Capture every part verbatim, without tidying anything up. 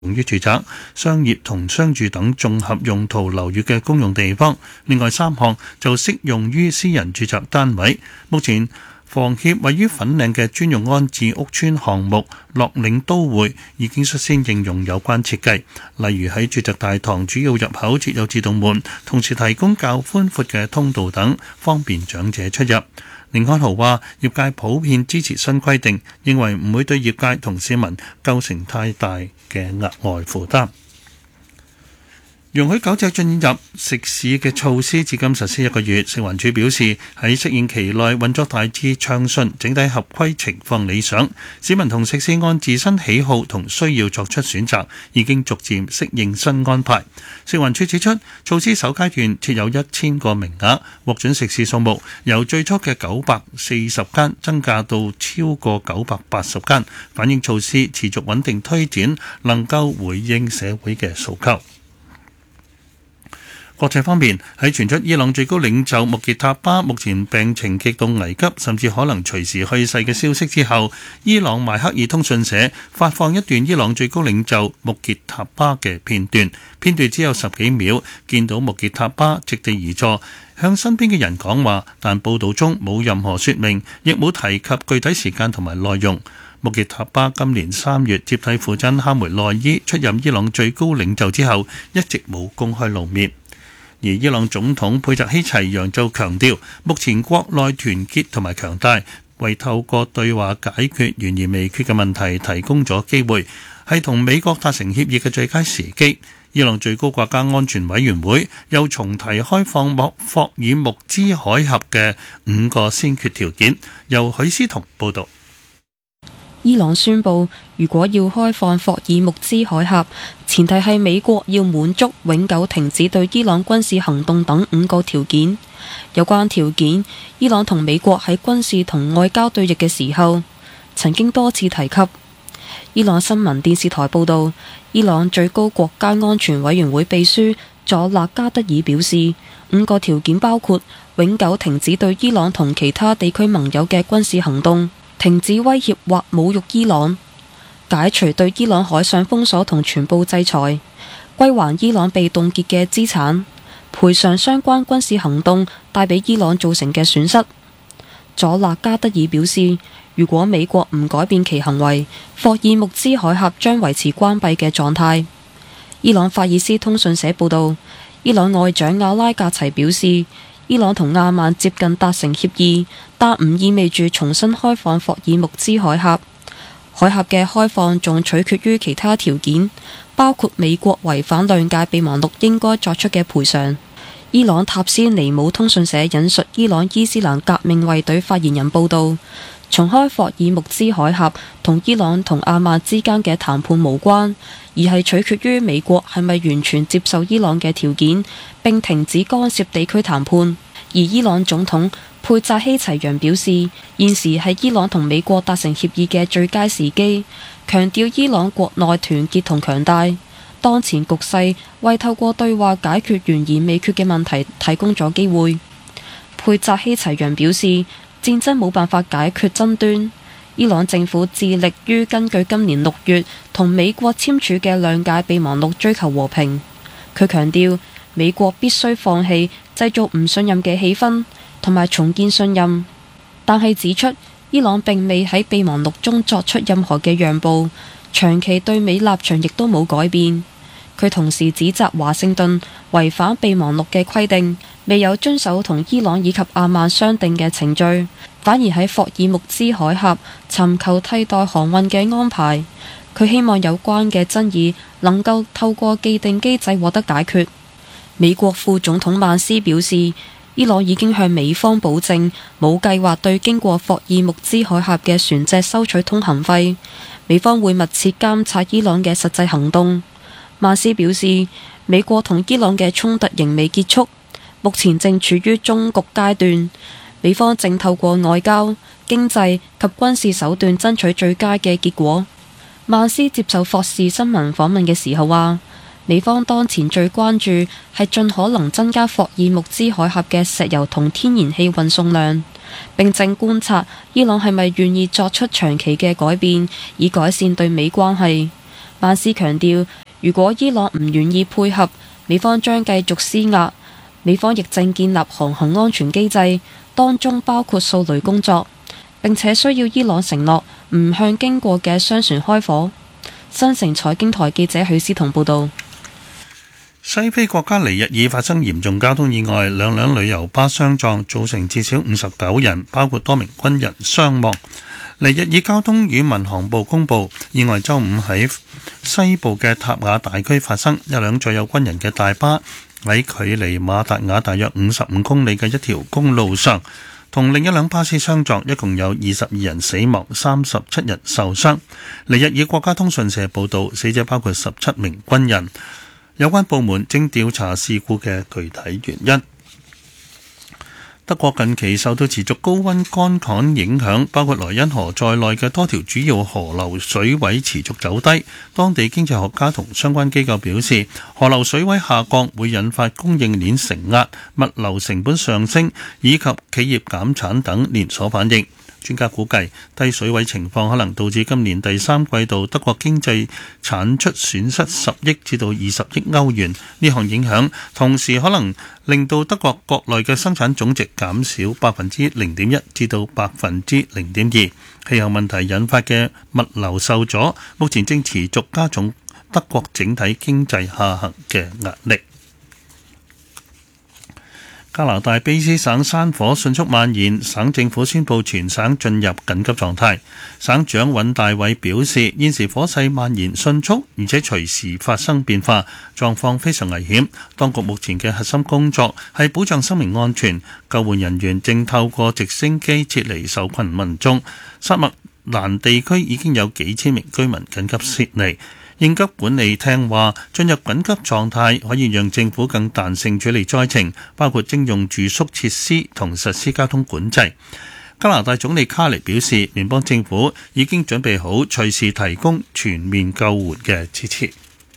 用於住宅、商業同商住等綜合用途樓宇嘅公用地方，另外三項就適用於私人住宅單位。目前房協位於粉嶺嘅專用安置屋邨項目樂領都會已經率先應用有關設計，例如喺住宅大堂主要入口設有自動門，同時提供較寬闊嘅通道等，方便長者出入。寧漢豪話：業界普遍支持新規定，認為唔會對業界同市民構成太大嘅額外負擔。容許狗隻進入食肆嘅措施至今實施一個月，食環署表示喺適應期內運作大致暢順，整體合規情況理想。市民同食肆按自身喜好同需要作出選擇，已經逐漸適應新安排。食環署指出，措施首階段設有一千個名額，獲准食肆數目由最初嘅九百四十間增加到超過九百八十間，反映措施持續穩定推展，能夠回應社會嘅訴求。國際方面，喺傳出伊朗最高領袖穆傑塔巴目前病情極度危急，甚至可能隨時去世嘅消息之後，伊朗邁克爾通訊社發放一段伊朗最高領袖穆傑塔巴嘅片段，片段只有十幾秒，見到穆傑塔巴席地而坐，向身邊嘅人講話，但報道中冇任何說明，亦冇提及具體時間同埋內容。穆傑塔巴今年三月接替庫真哈梅內伊出任伊朗最高領袖之後，一直冇公開露面。而伊朗總統佩澤希齊揚就強調，目前國內團結同埋強大，為透過對話解決懸而未決嘅問題提供咗機會，係同美國達成協議嘅最佳時機。伊朗最高國家安全委員會又重提開放莫霍爾木茲海峽嘅五個先決條件。由許思彤報導。 伊朗宣布，如果要開放霍爾木茲海峽，前提係美國要滿足永久停止對伊朗軍事行動等五個條件。有關條件，伊朗同美國喺軍事同外交對弈嘅時候，曾經多次提及。伊朗新聞電視台報道，伊朗最高國家安全委員會秘書佐勒加德爾表示，五個條件包括永久停止對伊朗同其他地區盟友嘅軍事行動，停止威脅或侮辱伊朗，解除對伊朗海上封鎖同全部制裁，歸還伊朗被凍結嘅資產，賠償相關軍事行動帶俾伊朗造成嘅損失。佐勒加德爾表示，如果美國唔改變其行為，霍爾木茲海峽將維持關閉嘅狀態。伊朗法爾斯通訊社報道，伊朗外長阿拉格齊表示，伊朗同阿曼接近達成協議，但唔意味住重新開放霍爾木茲海峽。海峽嘅開放仲取決於其他條件，包括美國違反諒解備忘錄應該作出嘅賠償。伊朗塔斯尼姆通訊社引述伊朗伊斯蘭革命衛隊發言人報道，重開霍爾木茲海峽同伊朗同阿曼之間嘅談判無關，而係取決於美國係咪完全接受伊朗嘅條件，並停止干涉地區談判。而伊朗總統佩扎希齊揚表示，現時係伊朗同美國達成協議嘅最佳時機，強調伊朗國內團結同強大。當前局勢為透過對話解決懸而未決嘅問題提供咗機會。佩扎希齊揚表示，戰爭冇辦法解決爭端，伊朗政府致力於根據今年六月同美國簽署嘅諒解備忘錄追求和平。佢強調，美國必須放棄製造唔信任嘅氣氛，同埋重建信任。但係指出，伊朗並未喺備忘錄中作出任何嘅讓步，長期對美立場亦都冇改變。佢同時指責華盛頓違反備忘錄嘅規定，未有遵守同伊朗以及阿曼商定嘅程序，反而喺霍爾木茲海峽尋求替代航運嘅安排。佢希望有關嘅爭議能夠透過既定機制獲得解決。美國副總統曼斯表示，伊朗已經向美方保證冇計劃對經過霍爾木茲海峽嘅船隻收取通行費，美方會密切監察伊朗嘅實際行動。曼斯表示，美國同伊朗嘅衝突仍未結束，目前正處於終局階段，美方正透過外交、經濟及軍事手段爭取最佳嘅結果。曼斯接受霍士新聞訪問嘅時候話，美方當前最關注係盡可能增加霍爾木茲海峽嘅石油同天然氣運送量，並正觀察伊朗係咪願意作出長期嘅改變，以改善對美關係。 班斯強調，如果伊朗唔願意配合，美方將繼續施壓。美方亦正建立航行安全機制，當中包括掃雷工作，並且需要伊朗承諾唔向經過嘅商船開火。新城財經台記者許思彤報導。 西非國家尼日爾發生嚴重交通意外，兩輛旅遊巴相撞，造成至少五十九人，包括多名軍人傷亡。尼日爾交通與民航部公佈，意外週五喺西部嘅塔雅大區發生，一輛載有軍人嘅大巴喺距離馬達雅大約五十五公里嘅一條公路上，同另一輛巴士相撞，一共有二十二人死亡，三十七人受傷。尼日爾國家通訊社報導，死者包括十七名軍人。有關部門正調查事故嘅具體原因。德國近期受到持續高溫乾旱影響，包括萊茵河在內嘅多條主要河流水位持續走低。當地經濟學家同相關機構表示，河流水位下降會引發供應鏈承壓、物流成本上升以及企業減產等連鎖反應。專家估計，低水位情況可能導致今年第三季度德國經濟產出損失十億至到二十億歐元。呢項影響同時可能令到德國國內嘅生產總值減少百分之零點一至到百分之零點二。氣候問題引發嘅物流受阻，目前正持續加重德國整體經濟下行嘅壓力。加拿大卑斯省山火迅速蔓延，省政府宣布全省進入緊急狀態。省長尹大偉表示，現時火勢蔓延迅速，而且隨時發生變化，狀況非常危險。當局目前嘅核心工作係保障生命安全，救援人員正透過直升機撤離受困民眾。薩默蘭地區已經有幾千名居民緊急撤離。應急管理廳話，進入緊急狀態可以讓政府更彈性處理災情，包括徵用住宿設施同實施交通管制。加拿大總理卡尼表示，聯邦政府已經準備好隨時提供全面救援嘅支持。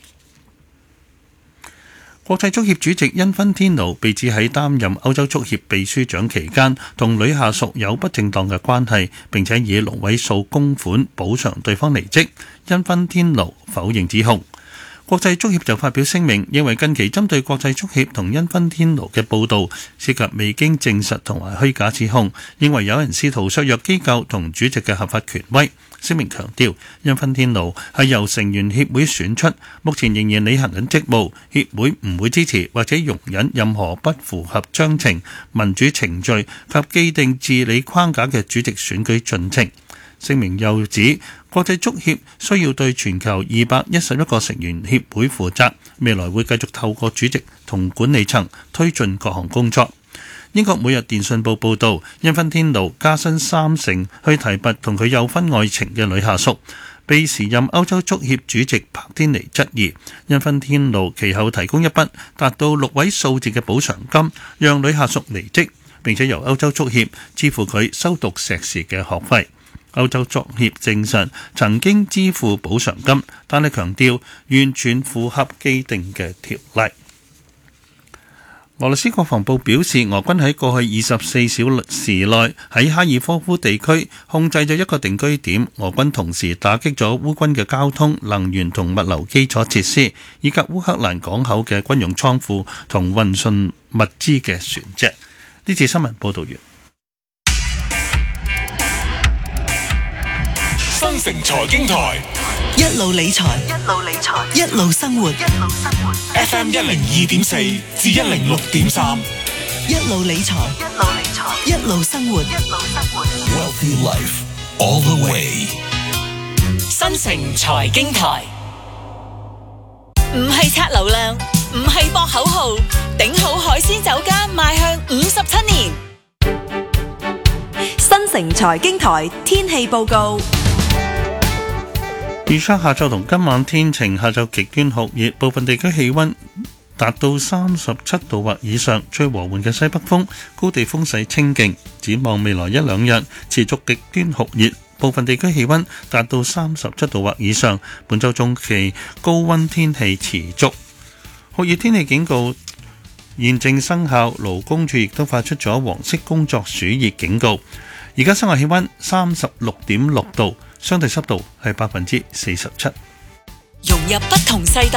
國際足協主席因芬天奴被指喺擔任歐洲足協秘書長期間同女下屬有不正當嘅關係，並且以六位數公款補償對方離職。因芬天奴否認指控。國際足協就發表聲明，認為近期針對國際足協同因芬天奴嘅報導涉及未經證實同埋虛假指控，認為有人試圖削弱機構同主席嘅合法權威。聲明強調，因芬天奴係由成員協會選出，目前仍然履行緊職務，協會唔會支持或者容忍任何不符合章程、民主程序及既定治理框架嘅主席選舉進程。聲明又指，國際足協需要對全球二百一十一個成員協會負責，未來會繼續透過主席同管理層推進各項工作。英國每日電訊報報導，因芬天奴加薪三成去提拔同佢有婚外情嘅女下屬，被時任歐洲足協主席柏天尼質疑。因芬天奴其後提供一筆達到六位數字嘅補償金，讓女下屬離職，並且由歐洲足協支付佢修讀碩士嘅學費。歐洲足協證實曾經支付補償金，但係強調完全符合既定嘅條例。俄羅斯國防部表示，俄軍喺過去二十四小時內喺哈爾科夫地區控制咗一個定居點。俄軍同時打擊咗烏軍嘅交通、能源同物流基礎設施，以及烏克蘭港口嘅軍用倉庫同運送物資嘅船隻。呢次新聞報道完。 新城財經台一路理財，一路理財，一路生活，一路生活。 F M 一零二點四至一零六點三， 一路理財，一路理財，一路生活，一路生活。 Wealthy Life all the way。 新城財經台唔係刷流量，唔係博口號，頂好海鮮酒家邁向五十七年。 新城財經台天氣報告。 預測下晝同今晚天晴，下晝極端酷熱，部分地區氣溫達到三十七度或以上，吹和緩嘅西北風，高地風勢清勁。展望未來一兩日持續極端酷熱，部分地區氣溫達到三十七度或以上。本週中期高溫天氣持續，酷熱天氣警告現正生效，勞工處亦都發出咗黃色工作暑熱警告。而家室外氣溫三十六點六度，相對濕度係百分之四十七。 融入不同世代。